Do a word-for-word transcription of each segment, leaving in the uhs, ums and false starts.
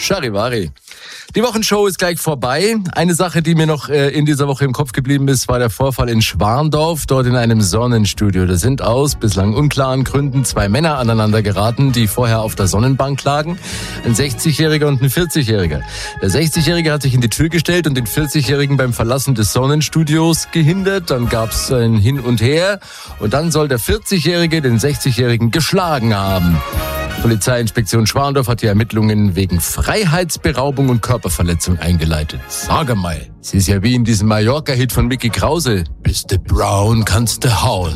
Charivari. Die Wochenshow ist gleich vorbei. Eine Sache, die mir noch äh, in dieser Woche im Kopf geblieben ist, war der Vorfall in Schwarndorf, dort in einem Sonnenstudio. Da sind aus bislang unklaren Gründen zwei Männer aneinander geraten, die vorher auf der Sonnenbank lagen. Ein sechzigjähriger und ein vierzigjähriger. Der sechzigjährige hat sich in die Tür gestellt und den vierzigjährigen beim Verlassen des Sonnenstudios gehindert. Dann gab's ein Hin und Her und dann soll der vierzigjährige den sechzigjährigen geschlagen haben. Polizeiinspektion Schwarndorf hat die Ermittlungen wegen Freiheitsberaubung und Körperverletzung eingeleitet. Sag mal, es ist ja wie in diesem Mallorca-Hit von Mickey Krause. Bist du brown, kannst du hauen.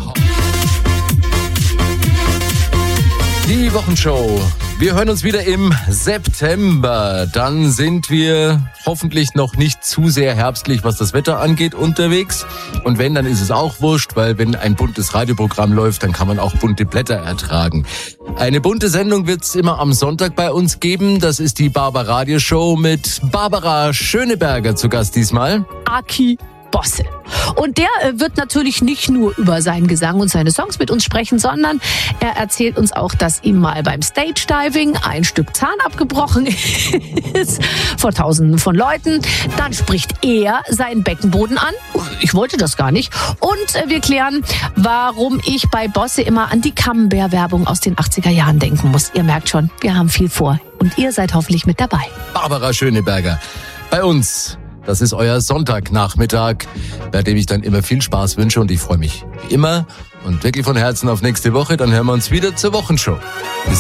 Die Wochenshow. Wir hören uns wieder im September. Dann sind wir hoffentlich noch nicht zu sehr herbstlich, was das Wetter angeht, unterwegs. Und wenn, dann ist es auch wurscht, weil wenn ein buntes Radioprogramm läuft, dann kann man auch bunte Blätter ertragen. Eine bunte Sendung wird's immer am Sonntag bei uns geben. Das ist die Barbaradio-Show mit Barbara Schöneberger zu Gast diesmal. Aki Bosse. Und der wird natürlich nicht nur über seinen Gesang und seine Songs mit uns sprechen, sondern er erzählt uns auch, dass ihm mal beim Stage-Diving ein Stück Zahn abgebrochen ist vor Tausenden von Leuten. Dann spricht er seinen Beckenboden an. Ich wollte das gar nicht. Und wir klären, warum ich bei Bosse immer an die Camembert-Werbung aus den achtziger Jahren denken muss. Ihr merkt schon, wir haben viel vor. Und ihr seid hoffentlich mit dabei. Barbara Schöneberger bei uns. Das ist euer Sonntagnachmittag, bei dem ich dann immer viel Spaß wünsche und ich freue mich wie immer und wirklich von Herzen auf nächste Woche. Dann hören wir uns wieder zur Wochenshow. Bis